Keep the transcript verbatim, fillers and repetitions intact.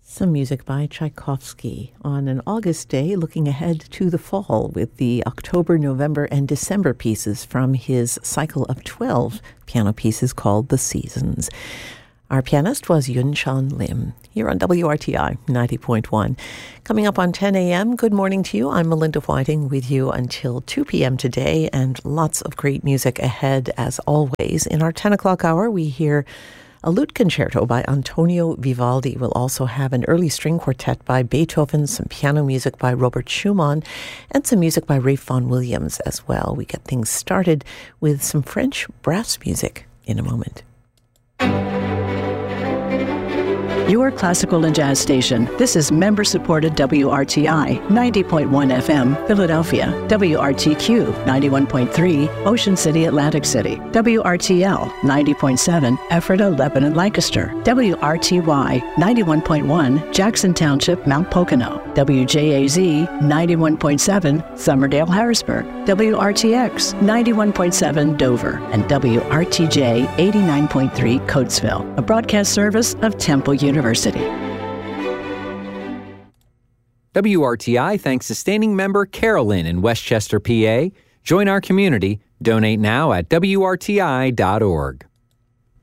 Some music by Tchaikovsky on an August day, looking ahead to the fall with the October, November, and December pieces from his cycle of twelve piano pieces called The Seasons. Our pianist was Yun Chan Lim, here on W R T I ninety point one. Coming up on ten a.m., good morning to you. I'm Melinda Whiting with you until two p.m. today, and lots of great music ahead as always. In our ten o'clock hour, we hear a lute concerto by Antonio Vivaldi. We'll also have an early string quartet by Beethoven, some piano music by Robert Schumann, and some music by Ralph Vaughan Williams as well. We get things started with some French brass music in a moment. Your classical and jazz station. This is member-supported W R T I ninety point one F M, Philadelphia. W R T Q ninety-one point three, Ocean City, Atlantic City. W R T L ninety point seven, Ephrata, Lebanon, Lancaster. W R T Y ninety-one point one, Jackson Township, Mount Pocono. W J A Z ninety-one point seven, Somerdale, Harrisburg. W R T X ninety-one point seven, Dover. And W R T J eighty-nine point three, Coatesville. A broadcast service of Temple University. University. W R T I thanks sustaining member Carolyn in Westchester, P A. Join our community. Donate now at W R T I dot org.